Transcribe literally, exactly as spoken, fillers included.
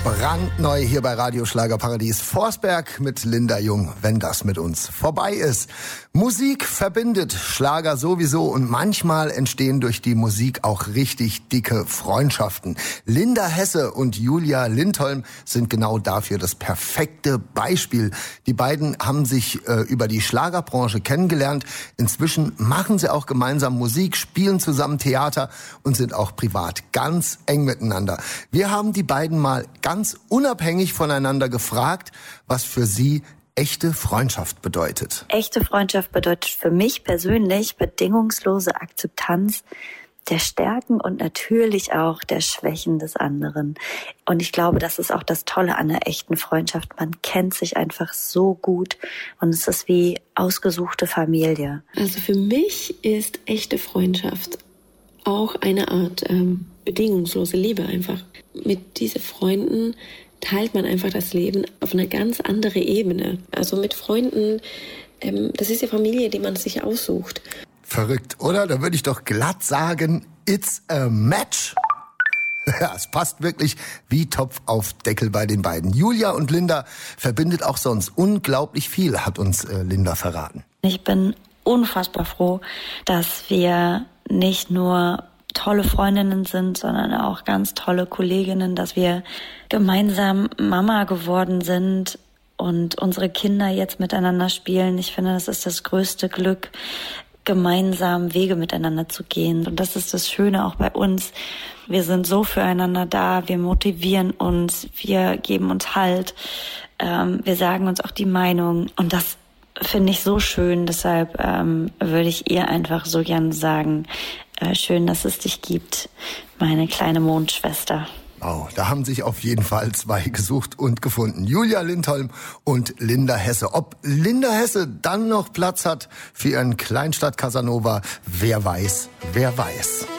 Brandneu hier bei Radio Schlagerparadies Forsberg mit Linda Jung, wenn das mit uns vorbei ist. Musik verbindet, Schlager sowieso, und manchmal entstehen durch die Musik auch richtig dicke Freundschaften. Linda Hesse und Julia Lindholm sind genau dafür das perfekte Beispiel. Die beiden haben sich äh, über die Schlagerbranche kennengelernt. Inzwischen machen sie auch gemeinsam Musik, spielen zusammen Theater und sind auch privat ganz eng miteinander. Wir haben die beiden mal ganz unabhängig voneinander gefragt, was für sie echte Freundschaft bedeutet. Echte Freundschaft bedeutet für mich persönlich bedingungslose Akzeptanz der Stärken und natürlich auch der Schwächen des anderen. Und ich glaube, das ist auch das Tolle an einer echten Freundschaft. Man kennt sich einfach so gut und es ist wie ausgesuchte Familie. Also für mich ist echte Freundschaft auch eine Art ähm, bedingungslose Liebe einfach. Mit diesen Freunden teilt man einfach das Leben auf eine ganz andere Ebene. Also mit Freunden, ähm, das ist die Familie, die man sich aussucht. Verrückt, oder? Da würde ich doch glatt sagen, it's a match. Ja, es passt wirklich wie Topf auf Deckel bei den beiden. Julia und Linda verbindet auch sonst unglaublich viel, hat uns äh, Linda verraten. Ich bin unfassbar froh, dass wir nicht nur tolle Freundinnen sind, sondern auch ganz tolle Kolleginnen, dass wir gemeinsam Mama geworden sind und unsere Kinder jetzt miteinander spielen. Ich finde, das ist das größte Glück, gemeinsam Wege miteinander zu gehen. Und das ist das Schöne auch bei uns. Wir sind so füreinander da, wir motivieren uns, wir geben uns Halt, ähm, wir sagen uns auch die Meinung. Und das finde ich so schön, deshalb ähm, würde ich ihr einfach so gern sagen, äh, schön, dass es dich gibt, meine kleine Mondschwester. Oh, da haben sich auf jeden Fall zwei gesucht und gefunden. Julia Lindholm und Linda Hesse. Ob Linda Hesse dann noch Platz hat für ihren Kleinstadt Casanova, wer weiß, wer weiß.